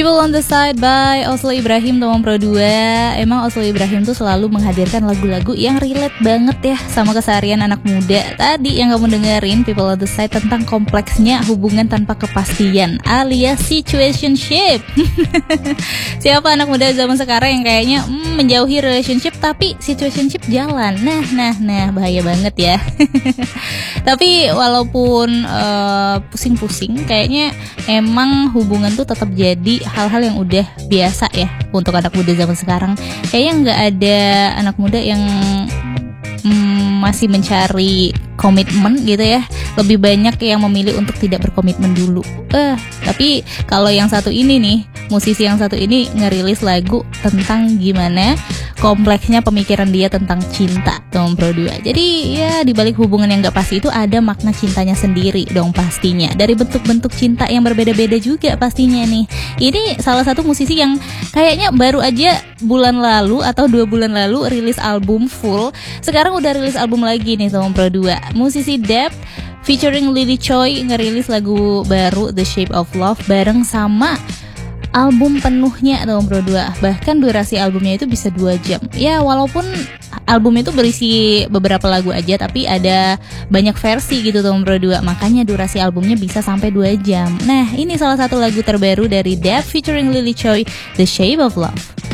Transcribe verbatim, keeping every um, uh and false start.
People on the Side by Oslo Ibrahim Tomong Pro dua. Emang Oslo Ibrahim tuh selalu menghadirkan lagu-lagu yang relate banget ya sama keseharian anak muda. Tadi yang kamu dengerin People on the Side tentang kompleksnya hubungan tanpa kepastian alias situationship. Siapa anak muda zaman sekarang yang kayaknya hmm, menjauhi relationship tapi situationship jalan. Nah, nah, nah, bahaya banget ya. Tapi walaupun uh, pusing-pusing, kayaknya emang hubungan tuh tetap jadi hal-hal yang udah biasa ya untuk anak muda zaman sekarang. Kayaknya nggak ada anak muda yang mm, masih mencari komitmen gitu ya. Lebih banyak yang memilih untuk tidak berkomitmen dulu. Eh, tapi kalau yang satu ini nih, musisi yang satu ini ngerilis lagu tentang gimana kompleksnya pemikiran dia tentang cinta Tomong Pro dua. Jadi ya dibalik hubungan yang gak pasti itu ada makna cintanya sendiri dong pastinya. Dari bentuk-bentuk cinta yang berbeda-beda juga pastinya nih. Ini salah satu musisi yang kayaknya baru aja bulan lalu atau dua bulan lalu rilis album full. Sekarang udah rilis album lagi nih Tomong Pro dua. Musisi Dep featuring Lily Choi ngerilis lagu baru The Shape of Love bareng sama album penuhnya Tomong Pro dua. Bahkan durasi albumnya itu bisa dua jam. Ya walaupun album itu berisi beberapa lagu aja, tapi ada banyak versi gitu Tomong Pro dua. Makanya durasi albumnya bisa sampai dua jam. Nah, ini salah satu lagu terbaru dari Dep featuring Lily Choi, The Shape of Love.